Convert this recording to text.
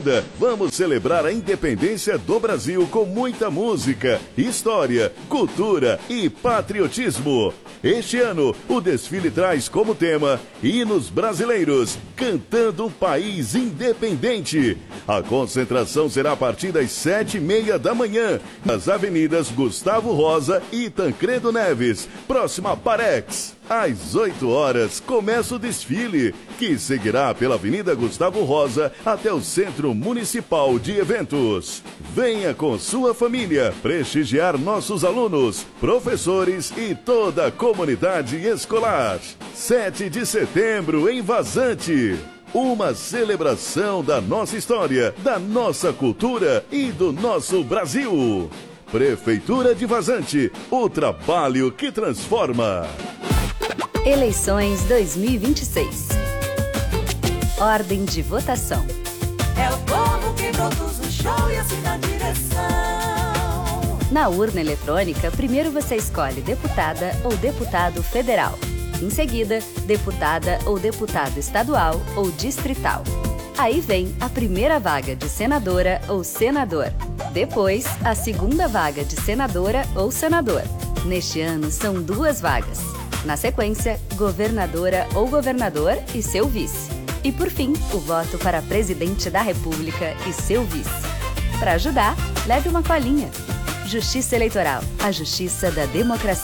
Avenida. Vamos celebrar a independência do Brasil com muita música, história, cultura e patriotismo. Este ano, o desfile traz como tema Hinos Brasileiros, cantando um país independente. A concentração será a partir das 7h30 da manhã, nas avenidas Gustavo Rosa e Tancredo Neves, próxima a Parex. Às 8 horas começa o desfile, que seguirá pela Avenida Gustavo Rosa até o Centro Municipal de Eventos. Venha com sua família prestigiar nossos alunos, professores e toda a comunidade escolar. 7 de setembro em Vazante. Uma celebração da nossa história, da nossa cultura e do nosso Brasil. Prefeitura de Vazante, o trabalho que transforma. Eleições 2026. Ordem de votação. É o povo quem produz o show e assina a direção. Na urna eletrônica, primeiro você escolhe deputada ou deputado federal. Em seguida, deputada ou deputado estadual ou distrital. Aí vem a primeira vaga de senadora ou senador. Depois, a segunda vaga de senadora ou senador. Neste ano, são 2 vagas. Na sequência, governadora ou governador e seu vice. E por fim, o voto para presidente da República e seu vice. Para ajudar, leve uma colinha. Justiça Eleitoral, a justiça da democracia.